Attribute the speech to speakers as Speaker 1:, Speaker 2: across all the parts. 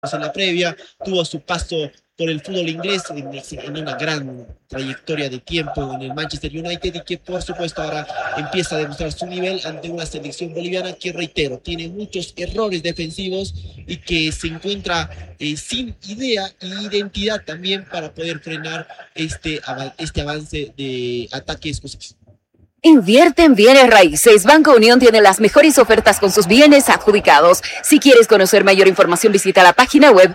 Speaker 1: en la previa, tuvo su paso por el fútbol inglés en una gran trayectoria de tiempo en el Manchester United y que por supuesto ahora empieza a demostrar su nivel ante una selección boliviana que, reitero, tiene muchos errores defensivos y que se encuentra sin idea e identidad también para poder frenar este avance de ataques escocés.
Speaker 2: Invierte en bienes raíces. Banco Unión tiene las mejores ofertas con sus bienes adjudicados. Si quieres conocer mayor información, visita la página web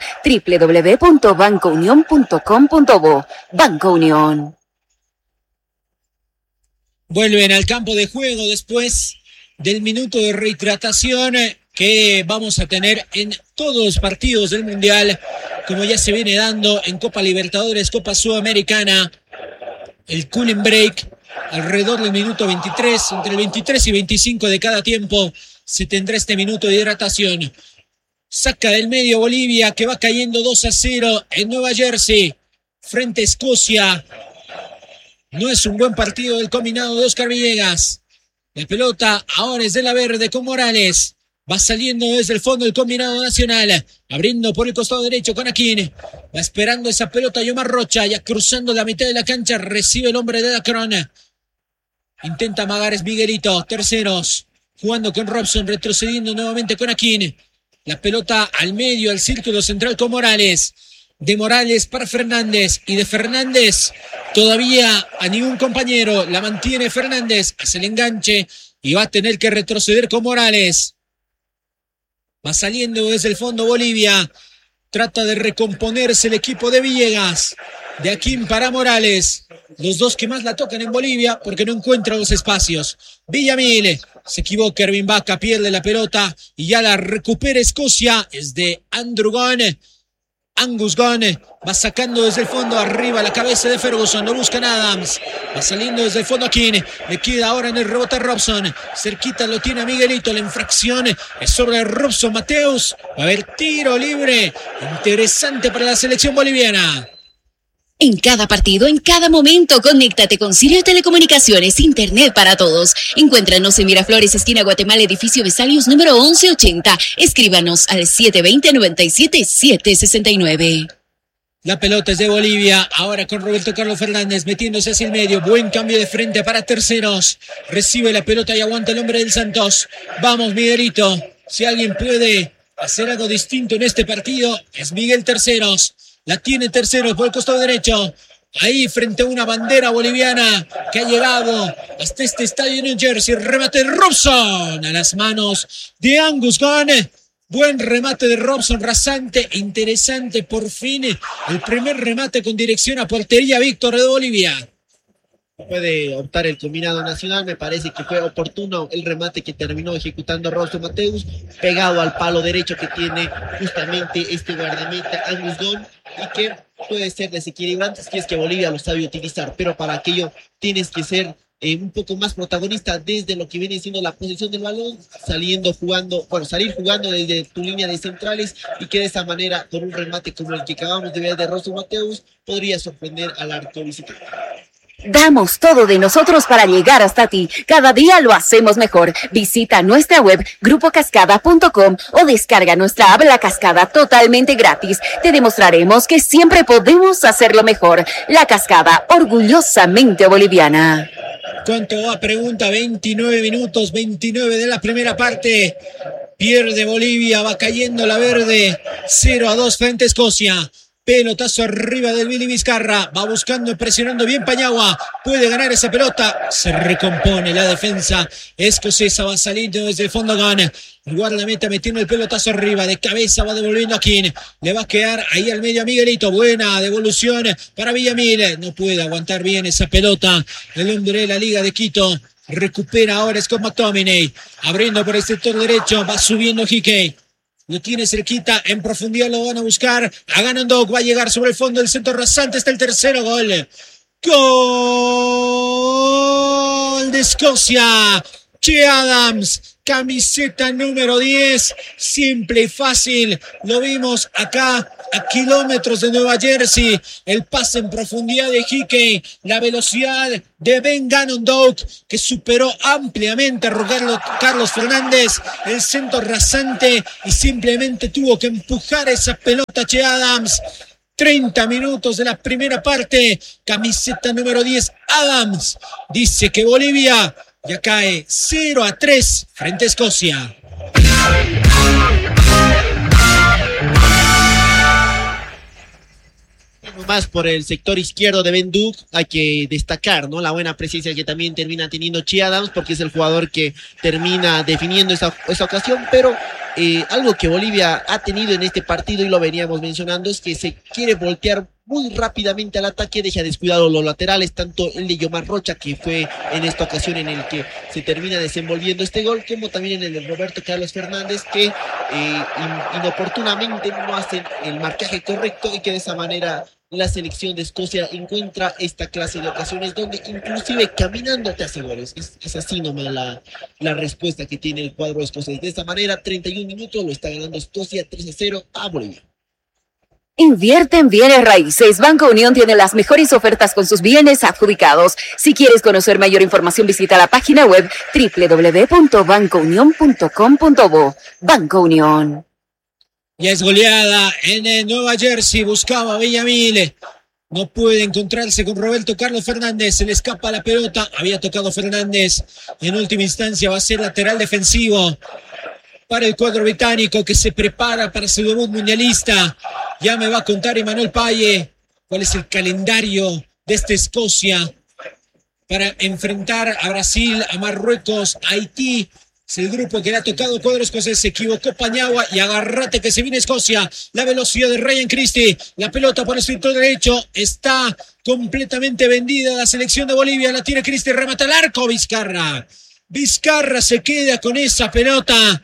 Speaker 2: www.bancounion.com.bo. Banco Unión.
Speaker 3: Vuelven al campo de juego después del minuto de rehidratación que vamos a tener en todos los partidos del Mundial, como ya se viene dando en Copa Libertadores, Copa Sudamericana. El cooling break alrededor del minuto 23, entre el 23 y 25 de cada tiempo se tendrá este minuto de hidratación. Saca del medio Bolivia, que va cayendo 2-0 en Nueva Jersey frente a Escocia. No es un buen partido del combinado de Oscar Villegas. La pelota ahora es de la verde con Morales. Va saliendo desde el fondo el combinado nacional, abriendo por el costado derecho con Aquín. Va esperando esa pelota Yomar Rocha, ya cruzando la mitad de la cancha, recibe el hombre de Dacron. Intenta Magares Miguelito, terceros, jugando con Robson, retrocediendo nuevamente con Aquín. La pelota al medio, al círculo central con Morales. De Morales para Fernández, y de Fernández todavía a ningún compañero. La mantiene Fernández, hace el enganche y va a tener que retroceder con Morales. Va saliendo desde el fondo Bolivia. Trata de recomponerse el equipo de Villegas. De Aquín para Morales. Los dos que más la tocan en Bolivia porque no encuentran los espacios. Villamil. Se equivoca Ervin Vaca, pierde la pelota y ya la recupera Escocia. Es de Andrew Gunn. Angus Gunn va sacando desde el fondo arriba la cabeza de Ferguson, lo buscan Adams, va saliendo desde el fondo Aquín, le queda ahora en el rebote a Robson, cerquita lo tiene a Miguelito, la infracción es sobre Robson Mateus, va a haber tiro libre, interesante para la selección boliviana.
Speaker 4: En cada partido, en cada momento, conéctate con Sirio Telecomunicaciones, Internet para todos. Encuéntranos en Miraflores, esquina Guatemala, edificio Vesalius, número 1180. Escríbanos al 720-97-769.
Speaker 3: La pelota es de Bolivia, ahora con Roberto Carlos Fernández, metiéndose hacia el medio. Buen cambio de frente para terceros. Recibe la pelota y aguanta el hombre del Santos. Vamos, Miguelito. Si alguien puede hacer algo distinto en este partido, es Miguel Terceros. La tiene Terceros por el costado derecho. Ahí frente a una bandera boliviana que ha llegado hasta este estadio de New Jersey. Remate de Robson a las manos de Angus Gunn. Buen remate de Robson, rasante e interesante. Por fin el primer remate con dirección a portería Víctor de Bolivia.
Speaker 1: Puede optar el combinado nacional, me parece que fue oportuno el remate que terminó ejecutando Robson Mateus, pegado al palo derecho que tiene justamente este guardameta Angus Gunn, y que puede ser desequilibrante si es que Bolivia lo sabe utilizar, pero para aquello tienes que ser un poco más protagonista desde lo que viene siendo la posición del balón, salir jugando desde tu línea de centrales, y que de esa manera, con un remate como el que acabamos de ver de Robson Mateus, podría sorprender al arco visitante.
Speaker 2: Damos todo de nosotros para llegar hasta ti. Cada día lo hacemos mejor. Visita nuestra web grupocascada.com o descarga nuestra app La Cascada totalmente gratis. Te demostraremos que siempre podemos hacerlo mejor. La Cascada, orgullosamente boliviana.
Speaker 3: ¿Cuánto va? Pregunta. 29 minutos, 29 de la primera parte. Pierde Bolivia, va cayendo la verde. 0-2 frente a Escocia. Pelotazo arriba del Billy Vizcarra. Va buscando, presionando bien Pañagua. Puede ganar esa pelota. Se recompone la defensa escocesa. Va saliendo desde el fondo Gunn. El guardameta metiendo el pelotazo arriba. De cabeza va devolviendo a King. Le va a quedar ahí al medio a Miguelito. Buena devolución para Villamil. No puede aguantar bien esa pelota. El hombre de la Liga de Quito. Recupera ahora Scott McTominay. Abriendo por el sector derecho. Va subiendo Hickey. Lo tiene cerquita, en profundidad lo van a buscar. A Ganondog, va a llegar sobre el fondo del centro rasante. Está el tercero gol. Gol de Escocia. Che Adams, camiseta número 10. Simple y fácil. Lo vimos acá a kilómetros de Nueva Jersey. El pase en profundidad de Hickey, la velocidad de Ben Gannon-Doak, que superó ampliamente a Carlos Fernández, el centro rasante, y simplemente tuvo que empujar esa pelota Che Adams. 30 minutos de la primera parte, camiseta número 10, Adams, dice que Bolivia ya cae 0-3 frente a Escocia.
Speaker 1: Más por el sector izquierdo de Ben Duke, hay que destacar, ¿no?, la buena presencia que también termina teniendo Che Adams, porque es el jugador que termina definiendo esa ocasión, pero algo que Bolivia ha tenido en este partido, y lo veníamos mencionando, es que se quiere voltear muy rápidamente al ataque, deja descuidado los laterales, tanto el de Yomar Rocha, que fue en esta ocasión en el que se termina desenvolviendo este gol, como también en el de Roberto Carlos Fernández, que inoportunamente no hacen el marcaje correcto, y que de esa manera la selección de Escocia encuentra esta clase de ocasiones donde inclusive caminando te hace goles. Es así nomás la respuesta que tiene el cuadro escocés. De esta manera, 31 minutos, lo está ganando Escocia 3-0 a Bolivia.
Speaker 2: Invierte en bienes raíces. Banco Unión tiene las mejores ofertas con sus bienes adjudicados. Si quieres conocer mayor información, visita la página web www.bancounion.com.bo. Banco Unión.
Speaker 3: Ya es goleada en Nueva Jersey, buscaba a Villamil, no puede encontrarse con Roberto Carlos Fernández, se le escapa la pelota, había tocado Fernández, en última instancia va a ser lateral defensivo para el cuadro británico, que se prepara para su debut mundialista. Ya me va a contar Emanuel Paye cuál es el calendario de esta Escocia para enfrentar a Brasil, a Marruecos, a Haití. Es el grupo que le ha tocado cuadro escocés. Se equivocó Paniagua y agárrate que se viene Escocia. La velocidad de Ryan Christie. La pelota por el sector derecho. Está completamente vendida la selección de Bolivia. La tiene Christie. Remata al arco Vizcarra. Vizcarra se queda con esa pelota.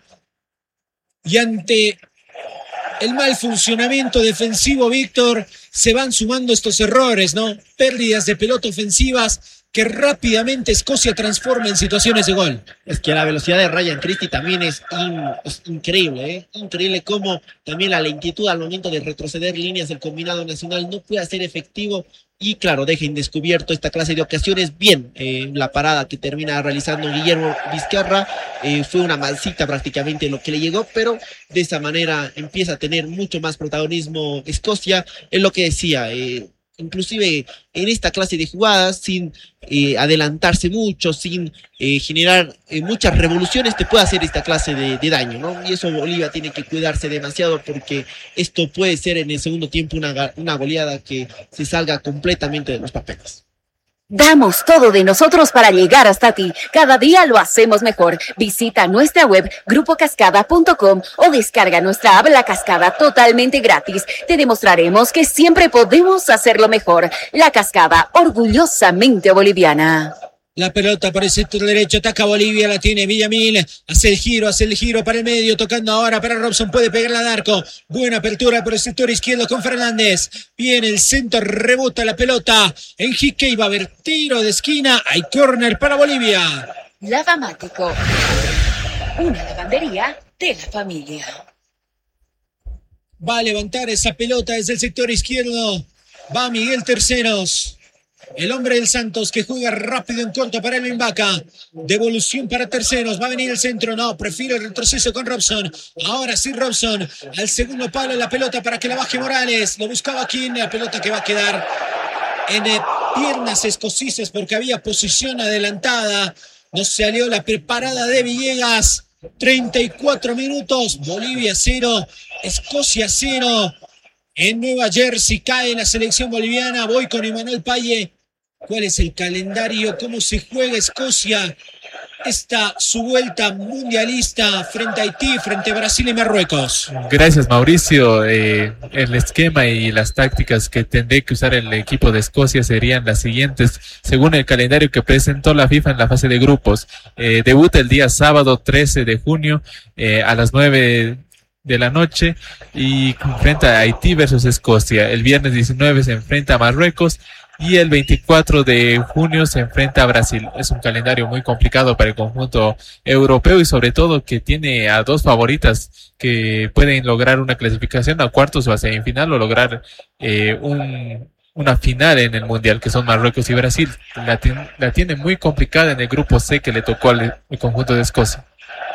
Speaker 3: Y ante el mal funcionamiento defensivo, Víctor, se van sumando estos errores, ¿no? Pérdidas de pelota ofensivas que rápidamente Escocia transforma en situaciones de gol.
Speaker 1: Es que la velocidad de Ryan Christie también es increíble, ¿eh? Increíble cómo también la lentitud al momento de retroceder líneas del combinado nacional no puede ser efectivo, y claro, deja indescubierto esta clase de ocasiones. Bien, la parada que termina realizando Guillermo Vizcarra fue una malcita prácticamente lo que le llegó, pero de esa manera empieza a tener mucho más protagonismo Escocia. Es lo que decía, inclusive en esta clase de jugadas, sin adelantarse mucho, sin generar muchas revoluciones, te puede hacer esta clase de daño, ¿no? Y eso Bolivia tiene que cuidarse demasiado, porque esto puede ser en el segundo tiempo una goleada que se salga completamente de los papeles.
Speaker 2: Damos todo de nosotros para llegar hasta ti. Cada día lo hacemos mejor. Visita nuestra web grupocascada.com o descarga nuestra app La Cascada totalmente gratis. Te demostraremos que siempre podemos hacerlo mejor. La Cascada, orgullosamente boliviana.
Speaker 3: La pelota por el sector derecho, ataca Bolivia, la tiene Villamil, hace el giro para el medio, tocando ahora para Robson, puede pegarla al arco, buena apertura por el sector izquierdo con Fernández, viene el centro, rebota la pelota, en Hickey va a haber tiro de esquina, hay córner para Bolivia.
Speaker 2: Lavamático, una lavandería de la familia.
Speaker 3: Va a levantar esa pelota desde el sector izquierdo, va Miguel Terceros. El hombre del Santos, que juega rápido en corto para Elvin Vaca. Devolución para Terceros. Va a venir el centro. No, prefiero el retroceso con Robson. Ahora sí Robson. Al segundo palo la pelota para que la baje Morales. Lo buscaba aquí. La pelota que va a quedar en piernas escocesas porque había posición adelantada. No salió la preparada de Villegas. 34 minutos. Bolivia 0. Escocia 0. En Nueva Jersey cae la selección boliviana. Voy con Emanuel Paye. ¿Cuál es el calendario? ¿Cómo se juega Escocia su vuelta mundialista frente a Haití, frente a Brasil y Marruecos?
Speaker 5: Gracias, Mauricio. El esquema y las tácticas que tendré que usar el equipo de Escocia serían las siguientes, según el calendario que presentó la FIFA en la fase de grupos. Debuta el día sábado 13 de junio a las 9 de la noche y enfrenta a Haití versus Escocia. El viernes 19 se enfrenta a Marruecos y el 24 de junio se enfrenta a Brasil. Es un calendario muy complicado para el conjunto europeo y sobre todo que tiene a dos favoritas que pueden lograr una clasificación a cuartos o a semifinal o lograr una final en el Mundial, que son Marruecos y Brasil. La tiene muy complicada en el grupo C que le tocó al conjunto de Escocia.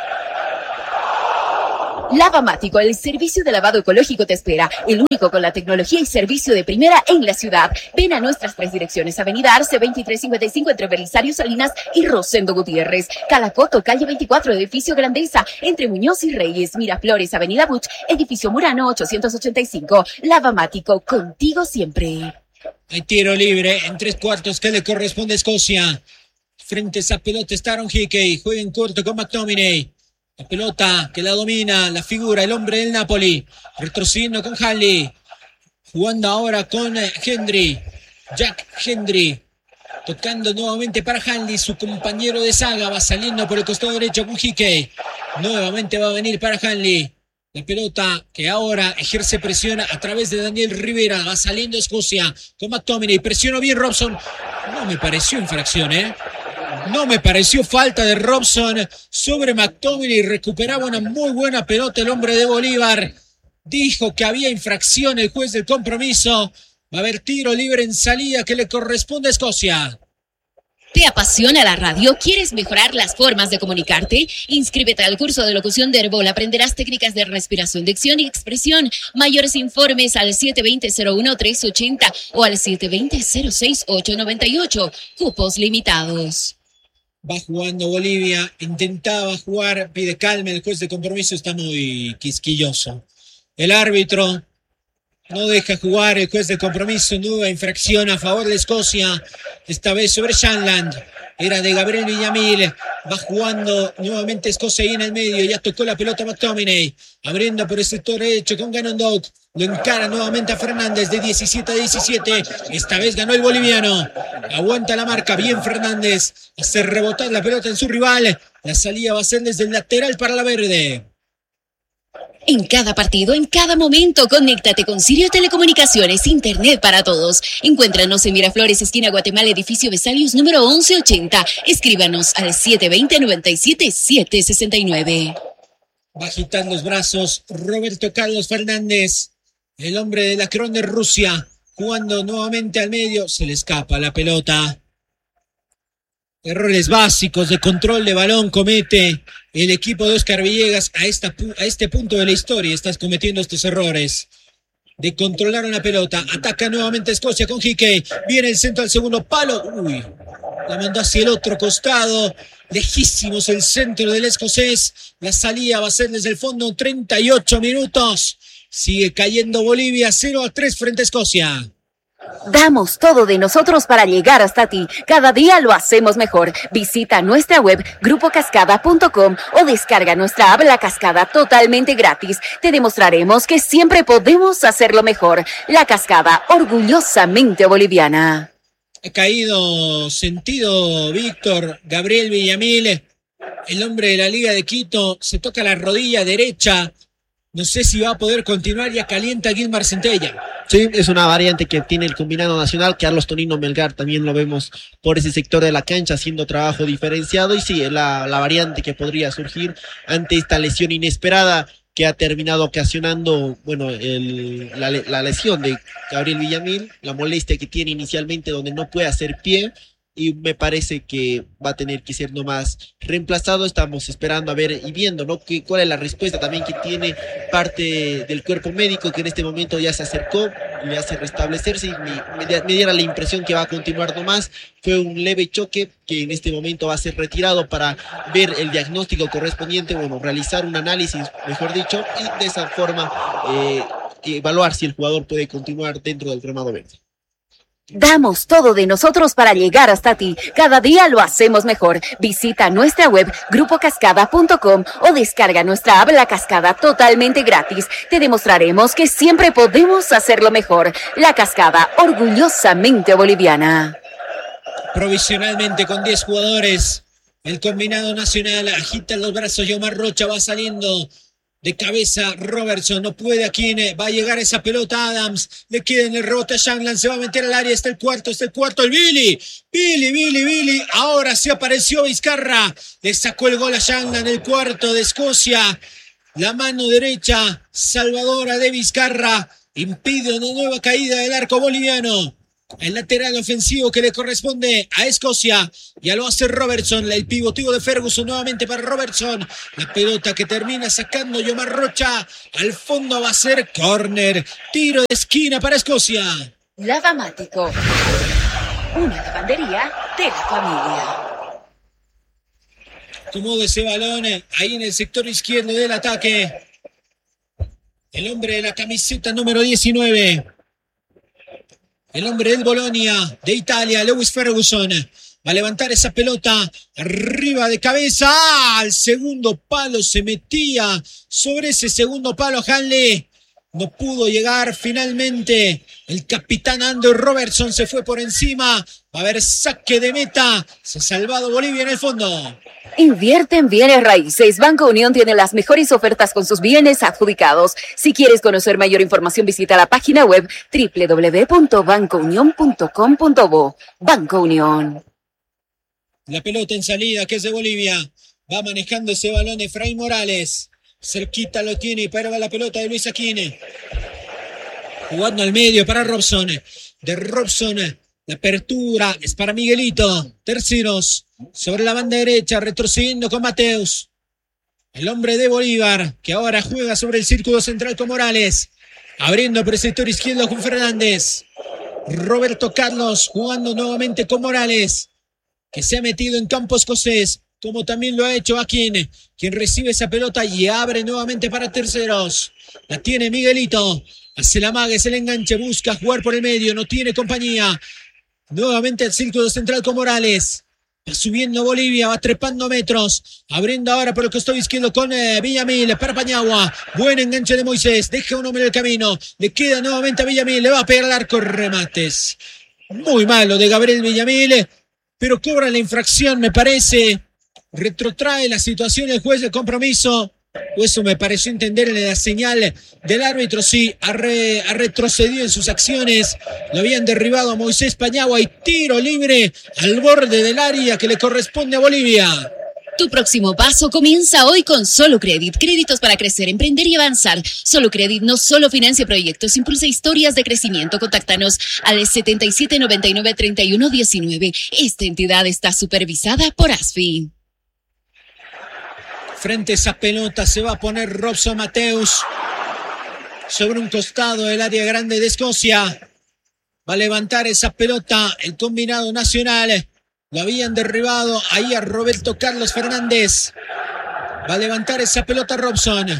Speaker 2: Lavamático, el servicio de lavado ecológico te espera, el único con la tecnología y servicio de primera en la ciudad. Ven a nuestras 3 direcciones: Avenida Arce 2355 entre Belisario Salinas y Rosendo Gutiérrez, Calacoto, calle 24, edificio Grandeza, entre Muñoz y Reyes, Miraflores, Avenida Buch, edificio Murano 885. Lavamático, contigo siempre.
Speaker 3: Hay tiro libre en 3/4 que le corresponde a Escocia. Frente a esa pelota está Aaron Hickey, juega en corto con McTominay. La pelota que la domina, la figura, el hombre del Napoli. Retrocediendo con Hanley. Jugando ahora con Hendry. Jack Hendry. Tocando nuevamente para Hanley, su compañero de saga. Va saliendo por el costado derecho con Hickey. Nuevamente va a venir para Hanley. La pelota que ahora ejerce presión a través de Daniel Rivera. Va saliendo Escocia con McTominay. Presionó bien Robson. No me pareció infracción, No me pareció falta de Robson sobre McTominay. Recuperaba una muy buena pelota el hombre de Bolívar. Dijo que había infracción el juez del compromiso. Va a haber tiro libre en salida que le corresponde a Escocia.
Speaker 4: ¿Te apasiona la radio? ¿Quieres mejorar las formas de comunicarte? Inscríbete al curso de locución de Herbol. Aprenderás técnicas de respiración, dicción y expresión. Mayores informes al 720-01-380 o al 720-06898. Cupos limitados.
Speaker 3: Va jugando Bolivia, intentaba jugar, pide calma, el juez de compromiso está muy quisquilloso. El árbitro no deja jugar, el juez de compromiso, nueva infracción a favor de Escocia, esta vez sobre Shanland. Era de Gabriel Villamil, va jugando nuevamente Escocia ahí en el medio, ya tocó la pelota McTominay, abriendo por el sector derecho con Gannon Dog, lo encara nuevamente a Fernández de 17 a 17, esta vez ganó el boliviano, aguanta la marca, bien Fernández, hace rebotar la pelota en su rival, la salida va a ser desde el lateral para la verde.
Speaker 4: En cada partido, en cada momento, conéctate con Sirio Telecomunicaciones, Internet para todos. Encuéntranos en Miraflores, esquina Guatemala, edificio Vesalius, número 1180. Escríbanos al 720-97-769.
Speaker 3: Va a agitar los brazos Roberto Carlos Fernández, el hombre de la Cron de Rusia, jugando nuevamente al medio, se le escapa la pelota. Errores básicos de control de balón comete el equipo de Oscar Villegas a este punto de la historia. Estás cometiendo estos errores de controlar una pelota. Ataca nuevamente Escocia con Hickey. Viene el centro al segundo palo. Uy, la mandó hacia el otro costado. Lejísimos el centro del escocés. La salida va a ser desde el fondo. 38 minutos. Sigue cayendo Bolivia 0-3 frente a Escocia.
Speaker 2: Damos todo de nosotros para llegar hasta ti. Cada día lo hacemos mejor. Visita nuestra web grupocascada.com o descarga nuestra app La Cascada totalmente gratis. Te demostraremos que siempre podemos hacerlo mejor. La Cascada, orgullosamente boliviana.
Speaker 3: Ha caído sentido Víctor Gabriel Villamil, el hombre de la Liga de Quito. Se toca la rodilla derecha. No sé si va a poder continuar, ya calienta Gilmar Centella.
Speaker 1: Sí, es una variante que tiene el combinado nacional. Carlos Tonino Melgar también lo vemos por ese sector de la cancha haciendo trabajo diferenciado. Y sí, la variante que podría surgir ante esta lesión inesperada que ha terminado ocasionando, bueno, la lesión de Gabriel Villamil, la molestia que tiene inicialmente donde no puede hacer pie. Y me parece que va a tener que ser nomás reemplazado. Estamos esperando a ver y viendo, ¿no? Cuál es la respuesta también que tiene parte del cuerpo médico, que en este momento ya se acercó, le hace restablecerse y me diera la impresión que va a continuar nomás. Fue un leve choque que en este momento va a ser retirado para ver el diagnóstico correspondiente, bueno, realizar un análisis, mejor dicho, y de esa forma evaluar si el jugador puede continuar dentro del remado verde.
Speaker 2: Damos todo de nosotros para llegar hasta ti. Cada día lo hacemos mejor. Visita nuestra web grupocascada.com o descarga nuestra app La Cascada totalmente gratis. Te demostraremos que siempre podemos hacerlo mejor. La Cascada, orgullosamente boliviana.
Speaker 3: Provisionalmente con 10 jugadores, el combinado nacional agita los brazos. Yomar Rocha va saliendo De cabeza Robertson, no puede Aquine, va a llegar esa pelota Adams, le queda en el rebote a Shangland, se va a meter al área, está el cuarto, el Billy, ahora sí apareció Vizcarra, le sacó el gol a Shangland, el cuarto de Escocia, la mano derecha salvadora de Vizcarra, impide una nueva caída del arco boliviano. El lateral ofensivo que le corresponde a Escocia. Ya lo hace Robertson. El pivoteo de Ferguson nuevamente para Robertson. La pelota que termina sacando Yomar Rocha. Al fondo va a ser córner. Tiro de esquina para Escocia.
Speaker 2: Lavamático. Una lavandería de la familia.
Speaker 3: Acomoda ese balón ahí en el sector izquierdo del ataque. El hombre de la camiseta número 19. El hombre del Bolonia, de Italia, Lewis Ferguson, va a levantar esa pelota arriba de cabeza. Al segundo palo se metía sobre ese segundo palo Hanley. No pudo llegar finalmente. El capitán Andrew Robertson se fue por encima. Va a haber saque de meta. Se ha salvado Bolivia en el fondo.
Speaker 2: Invierte en bienes raíces. Banco Unión tiene las mejores ofertas con sus bienes adjudicados. Si quieres conocer mayor información, visita la página web www.bancounion.com.bo. Banco Unión.
Speaker 3: La pelota en salida que es de Bolivia. Va manejando ese balón Efraín Morales. Cerquita lo tiene, pero va la pelota de Luis Aquine. Jugando al medio para Robson. De Robson, la apertura es para Miguelito. Terceros sobre la banda derecha, retrocediendo con Mateus. El hombre de Bolívar, que ahora juega sobre el círculo central con Morales. Abriendo por el sector izquierdo con Fernández. Roberto Carlos jugando nuevamente con Morales, que se ha metido en campo escocés, como también lo ha hecho Aquine, quien recibe esa pelota y abre nuevamente para terceros. La tiene Miguelito, hace la maga, se le enganche, busca jugar por el medio, no tiene compañía. Nuevamente al círculo central con Morales. Va subiendo Bolivia, va trepando metros, abriendo ahora por el costado izquierdo con Villamil para Paniagua. Buen enganche de Moisés, deja un hombre en el camino, le queda nuevamente a Villamil, le va a pegar al arco, remates. Muy malo de Gabriel Villamil, pero cobra la infracción, me parece. Retrotrae la situación el juez de compromiso. O eso me pareció entender en la señal del árbitro. Sí, ha retrocedido en sus acciones. Lo habían derribado a Moisés Paniagua y tiro libre al borde del área que le corresponde a Bolivia.
Speaker 4: Tu próximo paso comienza hoy con Solo Credit. Créditos para crecer, emprender y avanzar. Solo Credit no solo financia proyectos, impulsa historias de crecimiento. Contáctanos al 7799-3119. Esta entidad está supervisada por ASFI.
Speaker 3: Frente a esa pelota se va a poner Robson Mateus sobre un costado del área grande de Escocia. Va a levantar esa pelota el combinado nacional. Lo habían derribado ahí a Roberto Carlos Fernández. Va a levantar esa pelota Robson.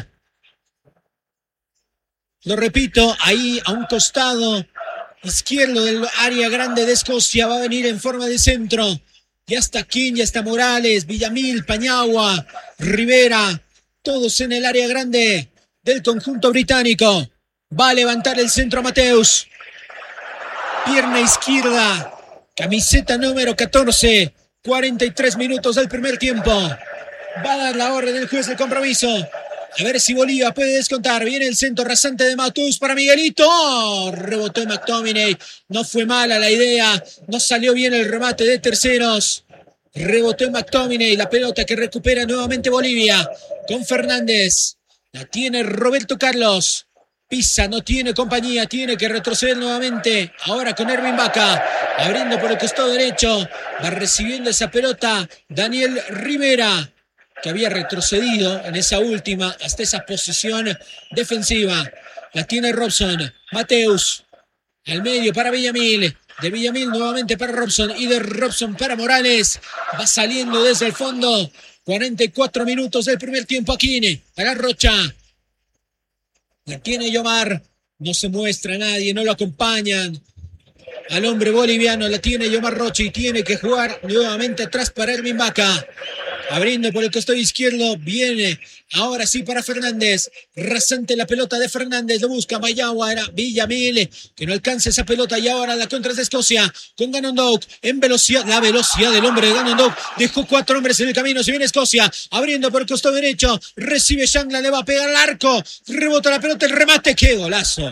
Speaker 3: Lo repito, ahí a un costado izquierdo del área grande de Escocia. Va a venir en forma de centro. Ya está King, ya está Morales, Villamil, Paniagua, Rivera, todos en el área grande del conjunto británico. Va a levantar el centro Mateus. Pierna izquierda, camiseta número 14, 43 minutos del primer tiempo. Va a dar la orden del juez de compromiso. A ver si Bolivia puede descontar. Viene el centro rasante de Mateus para Miguelito. Rebotó en McTominay. No fue mala la idea. No salió bien el remate de terceros. Rebotó en McTominay. La pelota que recupera nuevamente Bolivia. Con Fernández. La tiene Roberto Carlos. Pisa, no tiene compañía. Tiene que retroceder nuevamente. Ahora con Erwin Vaca. Abriendo por el costado derecho. Va recibiendo esa pelota Daniel Rivera, que había retrocedido en esa última hasta esa posición defensiva. La tiene Robson. Mateus al medio para Villamil. De Villamil nuevamente para Robson. Y de Robson para Morales. Va saliendo desde el fondo. 44 minutos del primer tiempo. Aquine para Rocha. La tiene Yomar. No se muestra nadie. No lo acompañan al hombre boliviano. La tiene Yomar Rocha y tiene que jugar nuevamente atrás para Erwin Vaca. Abriendo por el costado izquierdo, viene ahora sí para Fernández. Rasante la pelota de Fernández, lo busca Mayagua, era Villamil, que no alcanza esa pelota y ahora la contra de Escocia con Ganondorf en velocidad. La velocidad del hombre de Ganondorf dejó 4 hombres en el camino. Se viene Escocia, abriendo por el costado derecho, recibe Shangla, le va a pegar al arco, rebota la pelota, el remate, ¡qué golazo!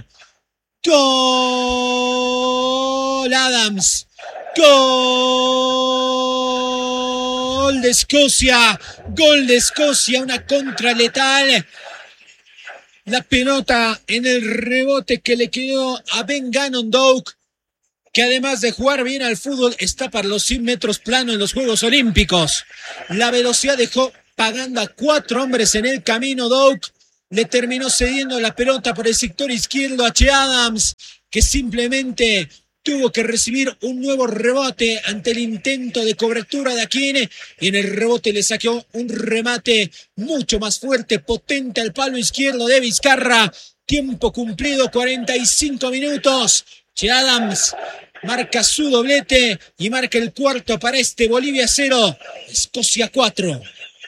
Speaker 3: ¡Gol! Adams. Gol de Escocia, una contra letal. La pelota en el rebote que le quedó a Ben Ganondorf, que además de jugar bien al fútbol, está para los 100 metros plano en los Juegos Olímpicos. La velocidad dejó pagando a 4 hombres en el camino. Doak le terminó cediendo la pelota por el sector izquierdo a Che Adams, que simplemente tuvo que recibir un nuevo rebote ante el intento de cobertura de Aquine, y en el rebote le sacó un remate mucho más fuerte, potente al palo izquierdo de Vizcarra. Tiempo cumplido, 45 minutos. Che Adams marca su doblete y marca el cuarto para este Bolivia 0, Escocia 4.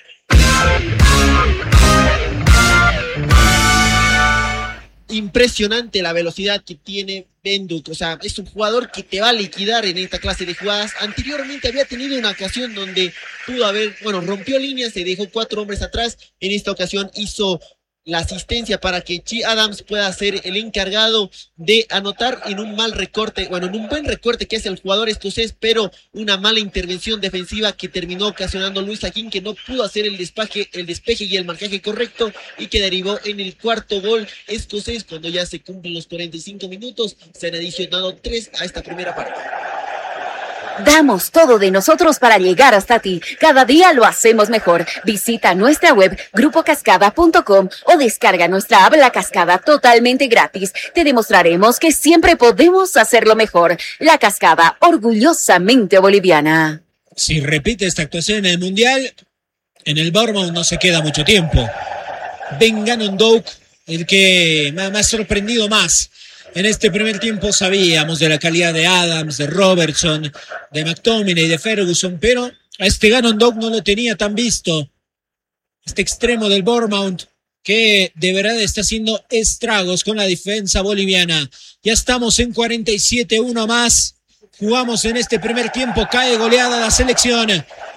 Speaker 1: Impresionante la velocidad que tiene Benduk, o sea, es un jugador que te va a liquidar en esta clase de jugadas. Anteriormente había tenido una ocasión donde rompió líneas, se dejó 4 hombres atrás. En esta ocasión hizo la asistencia para que Che Adams pueda ser el encargado de anotar en un buen recorte que hace el jugador escocés, pero una mala intervención defensiva que terminó ocasionando Luis Aquín, que no pudo hacer el despeje y el marcaje correcto, y que derivó en el cuarto gol escocés. Cuando ya se cumplen los 45 minutos, se han adicionado 3 a esta primera parte.
Speaker 2: Damos todo de nosotros para llegar hasta ti. Cada día lo hacemos mejor. Visita nuestra web grupocascada.com o descarga nuestra app La Cascada totalmente gratis. Te demostraremos que siempre podemos hacerlo mejor. La Cascada, orgullosamente boliviana.
Speaker 3: Si repite esta actuación en el Mundial, en el Bournemouth no se queda mucho tiempo. Ben Ganondorf, el que me ha sorprendido más. En este primer tiempo sabíamos de la calidad de Adams, de Robertson, de McTominay, de Ferguson, pero a este Ganondorf no lo tenía tan visto. Este extremo del Bournemouth, que de verdad está haciendo estragos con la defensa boliviana. Ya estamos en 47, uno más. Jugamos en este primer tiempo, cae goleada la selección.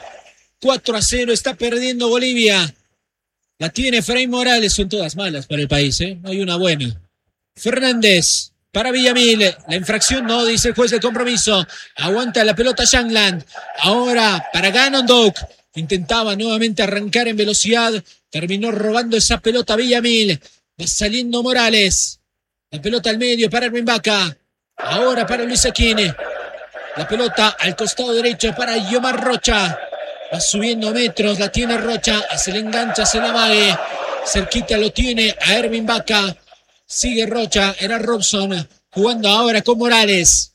Speaker 3: 4-0, está perdiendo Bolivia. La tiene Efraín Morales, son todas malas para el país, no hay una buena. Fernández para Villamil, la infracción no, dice el juez del compromiso. Aguanta la pelota Shangland, ahora para Ganondorf, intentaba nuevamente arrancar en velocidad, terminó robando esa pelota Villamil. Va saliendo Morales, la pelota al medio para Erwin Baca, ahora para Luis Aquine, la pelota al costado derecho para Yomar Rocha, va subiendo metros, la tiene Rocha, se le engancha, se la mague, cerquita lo tiene a Erwin Baca. Sigue Rocha, era Robson, jugando ahora con Morales.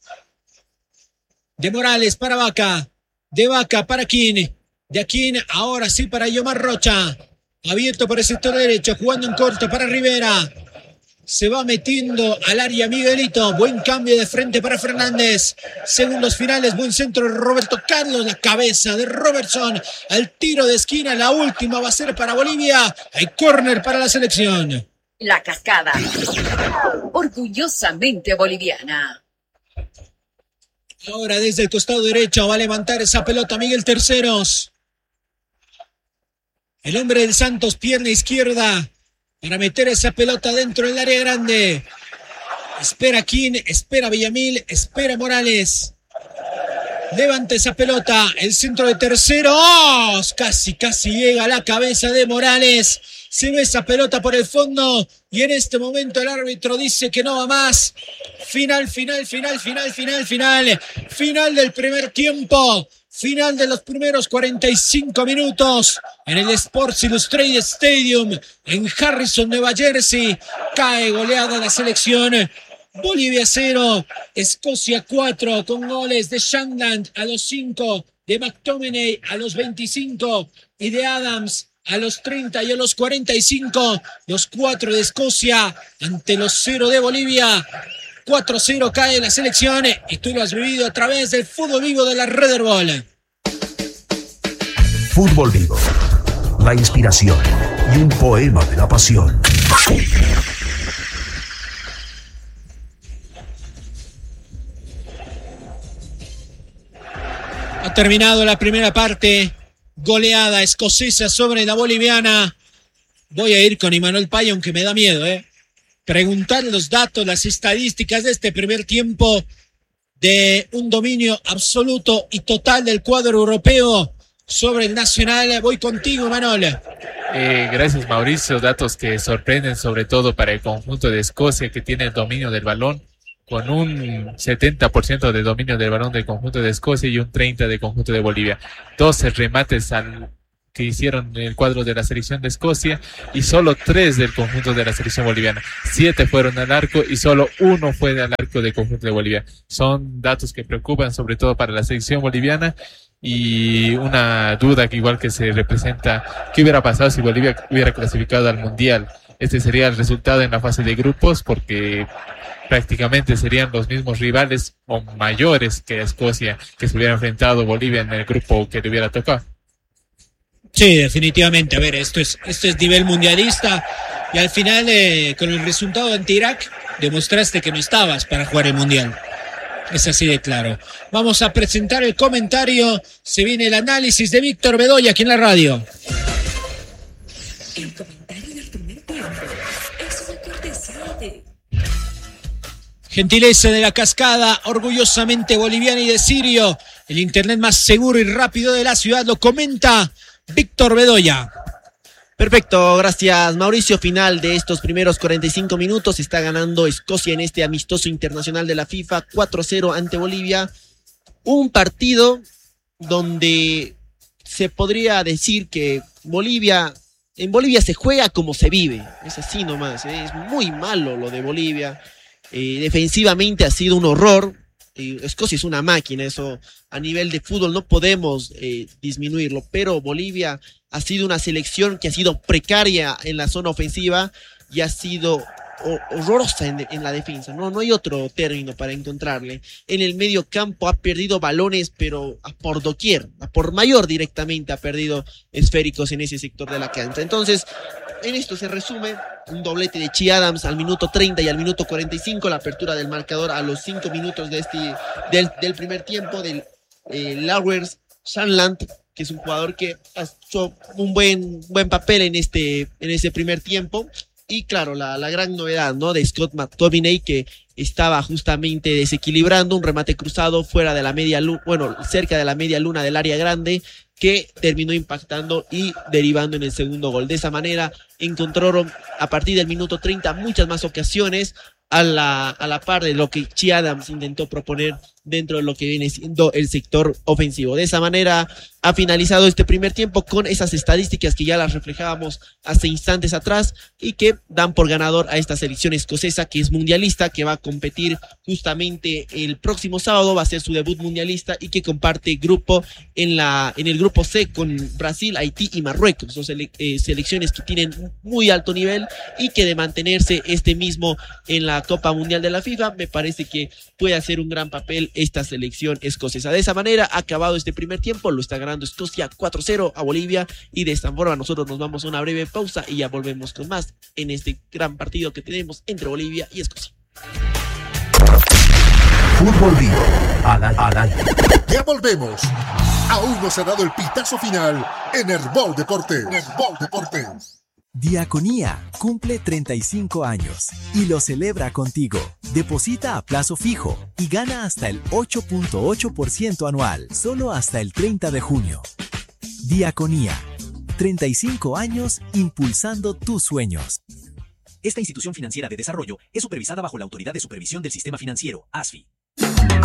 Speaker 3: De Morales para Baca, de Baca para Aquine, de Aquine ahora sí para Yomar Rocha. Abierto por el sector derecho, jugando en corto para Rivera. Se va metiendo al área Miguelito, buen cambio de frente para Fernández. Segundos finales, buen centro de Roberto Carlos, la cabeza de Robertson al tiro de esquina, la última va a ser para Bolivia. Hay córner para la selección.
Speaker 2: La Cascada, orgullosamente boliviana.
Speaker 3: Ahora desde el costado derecho va a levantar esa pelota Miguel Terceros. El hombre del Santos, pierna izquierda, para meter esa pelota dentro del área grande. Espera King, espera Villamil, espera Morales. Levanta esa pelota, el centro de Terceros. Casi llega a la cabeza de Morales. Se ve esa pelota por el fondo y en este momento el árbitro dice que no va más. Final del primer tiempo. Final de los primeros 45 minutos en el Sports Illustrated Stadium en Harrison, Nueva Jersey. Cae goleada la selección. Bolivia 0, Escocia 4, con goles de Shangland a los 5, de McTominay a los 25 y de Adams a los 30 y a los 45. Los 4 de Escocia ante los 0 de Bolivia. 4-0 cae la selección y tú lo has vivido a través del fútbol vivo de la Red Bull.
Speaker 6: Fútbol Vivo, la inspiración y un poema de la pasión.
Speaker 3: Ha terminado la primera parte, goleada escocesa sobre la boliviana. Voy a ir con Imanol Paya, aunque me da miedo, preguntar los datos, las estadísticas de este primer tiempo de un dominio absoluto y total del cuadro europeo sobre el Nacional. Voy contigo, Imanol.
Speaker 5: Gracias, Mauricio. Datos que sorprenden, sobre todo para el conjunto de Escocia, que tiene el dominio del balón, con un 70% de dominio del balón del conjunto de Escocia y un 30% del conjunto de Bolivia. 12 remates que hicieron en el cuadro de la selección de Escocia y solo 3 del conjunto de la selección boliviana. 7 fueron al arco y solo 1 fue al arco del conjunto de Bolivia. Son datos que preocupan sobre todo para la selección boliviana, y una duda que igual que se representa, ¿qué hubiera pasado si Bolivia hubiera clasificado al Mundial? Este sería el resultado en la fase de grupos, porque prácticamente serían los mismos rivales o mayores que Escocia, que se hubiera enfrentado Bolivia en el grupo que le hubiera tocado.
Speaker 3: Sí, definitivamente. A ver, esto es nivel mundialista, y al final con el resultado ante Irak demostraste que no estabas para jugar el Mundial. Es así de claro. Vamos a presentar el comentario. Se viene el análisis de Víctor Bedoya aquí en la radio.
Speaker 7: El comentario del primer tiempo es una cortesía de...
Speaker 3: Gentileza de La Cascada, orgullosamente boliviana y de Sirio. El internet más seguro y rápido de la ciudad, lo comenta Víctor Bedoya.
Speaker 1: Perfecto, gracias Mauricio. Final de estos primeros 45 minutos. Está ganando Escocia en este amistoso internacional de la FIFA 4-0 ante Bolivia. Un partido donde se podría decir que en Bolivia se juega como se vive. Es así nomás, es muy malo lo de Bolivia. Defensivamente ha sido un horror. Escocia es una máquina, eso a nivel de fútbol no podemos disminuirlo, pero Bolivia ha sido una selección que ha sido precaria en la zona ofensiva y ha sido horrorosa en la defensa. No hay otro término para encontrarle. En el medio campo ha perdido balones, pero por doquier, por mayor directamente ha perdido esféricos en ese sector de la cancha. Entonces, en esto se resume un doblete de Chi Adams al minuto 30 y al minuto 45, la apertura del marcador a los 5 minutos de del primer tiempo del Lawrence Shanland, que es un jugador que ha hecho un buen papel en ese primer tiempo. Y claro, la gran novedad, ¿no?, de Scott McTominay, que estaba justamente desequilibrando un remate cruzado fuera de la media luna, cerca de la media luna del área grande, que terminó impactando y derivando en el segundo gol. De esa manera encontraron a partir del minuto 30 muchas más ocasiones a la par de lo que Chi Adams intentó proponer dentro de lo que viene siendo el sector ofensivo. De esa manera ha finalizado este primer tiempo con esas estadísticas que ya las reflejábamos hace instantes atrás y que dan por ganador a esta selección escocesa, que es mundialista, que va a competir justamente el próximo sábado, va a ser su debut mundialista, y que comparte grupo en el grupo C con Brasil, Haití y Marruecos. Son selecciones que tienen muy alto nivel y que de mantenerse mismo en la Copa Mundial de la FIFA, me parece que puede hacer un gran papel esta selección escocesa. De esa manera ha acabado este primer tiempo, lo está ganando Escocia 4-0 a Bolivia, y de esta forma nosotros nos vamos a una breve pausa y ya volvemos con más en este gran partido que tenemos entre Bolivia y Escocia.
Speaker 6: Fútbol Vivo al aire.
Speaker 8: Ya volvemos. Aún no se ha dado el pitazo final en Herbol Deportes.
Speaker 9: Diaconía cumple 35 años y lo celebra contigo. Deposita a plazo fijo y gana hasta el 8.8% anual, solo hasta el 30 de junio. Diaconía, 35 años impulsando tus sueños.
Speaker 10: Esta institución financiera de desarrollo es supervisada bajo la Autoridad de Supervisión del Sistema Financiero, ASFI.